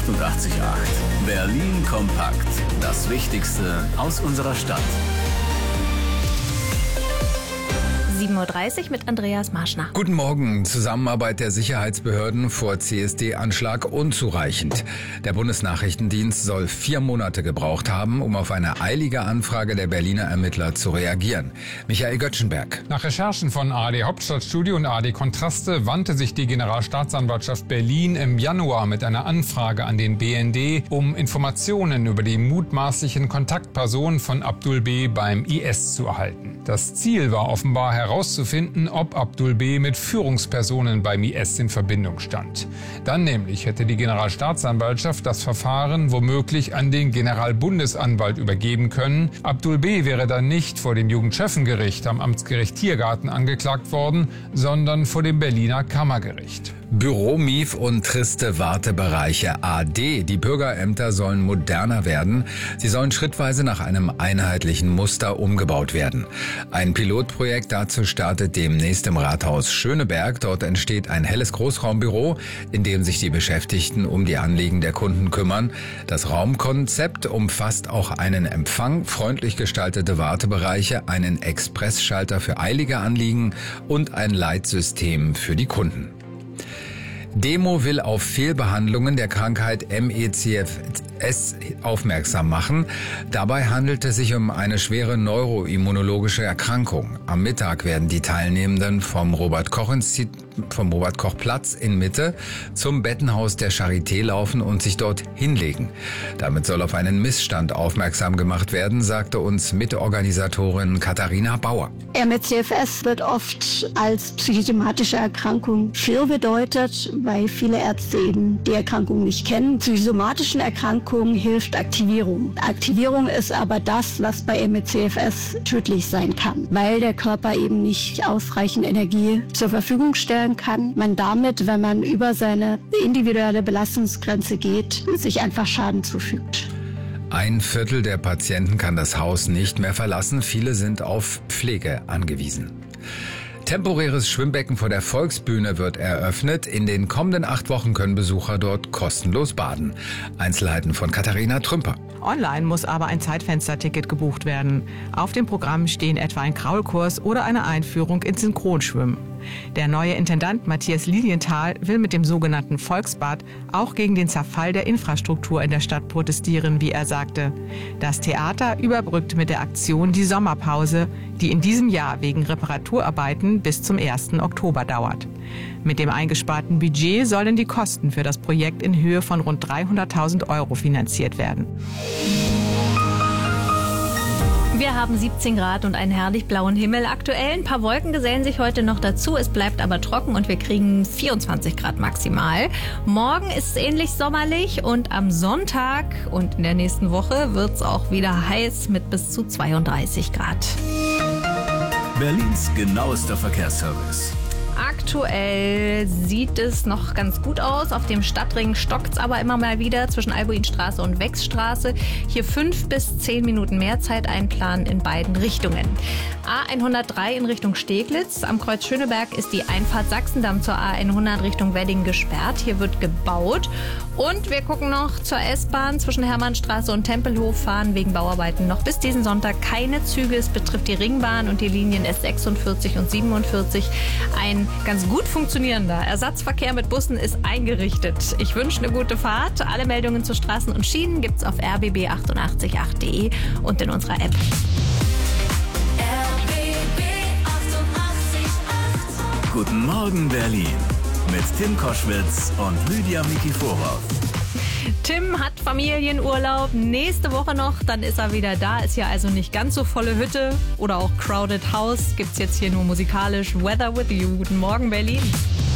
88.8. Berlin kompakt. Das Wichtigste aus unserer Stadt. 7.30 Uhr mit Andreas Marschner. Guten Morgen. Zusammenarbeit der Sicherheitsbehörden vor CSD-Anschlag unzureichend. Der Bundesnachrichtendienst soll 4 Monate gebraucht haben, um auf eine eilige Anfrage der Berliner Ermittler zu reagieren. Michael Göttschenberg. Nach Recherchen von ARD Hauptstadtstudio und ARD Kontraste wandte sich die Generalstaatsanwaltschaft Berlin im Januar mit einer Anfrage an den BND, um Informationen über die mutmaßlichen Kontaktpersonen von Abdul B. beim IS zu erhalten. Das Ziel war offenbar herauszufinden, ob Abdul B. mit Führungspersonen beim IS in Verbindung stand. Dann nämlich hätte die Generalstaatsanwaltschaft das Verfahren womöglich an den Generalbundesanwalt übergeben können. Abdul B. wäre dann nicht vor dem Jugendschöffengericht am Amtsgericht Tiergarten angeklagt worden, sondern vor dem Berliner Kammergericht. Büro, Mief und triste Wartebereiche AD. Die Bürgerämter sollen moderner werden. Sie sollen schrittweise nach einem einheitlichen Muster umgebaut werden. Ein Pilotprojekt dazu startet demnächst im Rathaus Schöneberg. Dort entsteht ein helles Großraumbüro, in dem sich die Beschäftigten um die Anliegen der Kunden kümmern. Das Raumkonzept umfasst auch einen Empfang, freundlich gestaltete Wartebereiche, einen Expressschalter für eilige Anliegen und ein Leitsystem für die Kunden. Demo will auf Fehlbehandlungen der Krankheit MECFS aufmerksam machen. Dabei handelt es sich um eine schwere neuroimmunologische Erkrankung. Am Mittag werden die Teilnehmenden vom Robert-Koch-Platz in Mitte zum Bettenhaus der Charité laufen und sich dort hinlegen. Damit soll auf einen Missstand aufmerksam gemacht werden, sagte uns Mitorganisatorin Katharina Bauer. MECFS wird oft als psychosomatische Erkrankung fehlbedeutet, weil viele Ärzte eben die Erkrankung nicht kennen. Psychosomatischen Erkrankungen hilft Aktivierung. Aktivierung ist aber das, was bei MECFS tödlich sein kann, weil der Körper eben nicht ausreichend Energie zur Verfügung stellen kann. Man damit, wenn man über seine individuelle Belastungsgrenze geht, sich einfach Schaden zufügt. 1/4 der Patienten kann das Haus nicht mehr verlassen. Viele sind auf Pflege angewiesen. Temporäres Schwimmbecken vor der Volksbühne wird eröffnet. In den kommenden 8 Wochen können Besucher dort kostenlos baden. Einzelheiten von Katharina Trümper. Online muss aber ein Zeitfensterticket gebucht werden. Auf dem Programm stehen etwa ein Kraulkurs oder eine Einführung ins Synchronschwimmen. Der neue Intendant Matthias Lilienthal will mit dem sogenannten Volksbad auch gegen den Zerfall der Infrastruktur in der Stadt protestieren, wie er sagte. Das Theater überbrückt mit der Aktion die Sommerpause, die in diesem Jahr wegen Reparaturarbeiten bis zum 1. Oktober dauert. Mit dem eingesparten Budget sollen die Kosten für das Projekt in Höhe von rund 300.000 € finanziert werden. Wir haben 17 Grad und einen herrlich blauen Himmel. Aktuell ein paar Wolken gesellen sich heute noch dazu. Es bleibt aber trocken und wir kriegen 24 Grad maximal. Morgen ist es ähnlich sommerlich und am Sonntag und in der nächsten Woche wird es auch wieder heiß mit bis zu 32 Grad. Berlins genauester Verkehrsservice. Aktuell sieht es noch ganz gut aus. Auf dem Stadtring stockt es aber immer mal wieder zwischen Albuinstraße und Wechsstraße. Hier 5 bis 10 Minuten mehr Zeit einplanen in beiden Richtungen. A103 in Richtung Steglitz. Am Kreuz Schöneberg ist die Einfahrt Sachsendamm zur A100 Richtung Wedding gesperrt. Hier wird gebaut. Und wir gucken noch zur S-Bahn. Zwischen Hermannstraße und Tempelhof fahren wegen Bauarbeiten noch bis diesen Sonntag keine Züge. Es betrifft die Ringbahn und die Linien S46 und 47. Ein ganz gut funktionierender Ersatzverkehr mit Bussen ist eingerichtet. Ich wünsche eine gute Fahrt. Alle Meldungen zu Straßen und Schienen gibt's auf rbb888.de und in unserer App. RBB 88.8. Guten Morgen Berlin mit Tim Koschwitz und Lydia Mikiforov. Tim hat Familienurlaub nächste Woche noch, dann ist er wieder da. Ist ja also nicht ganz so volle Hütte oder auch Crowded House. Gibt's jetzt hier nur musikalisch Weather with You. Guten Morgen Berlin.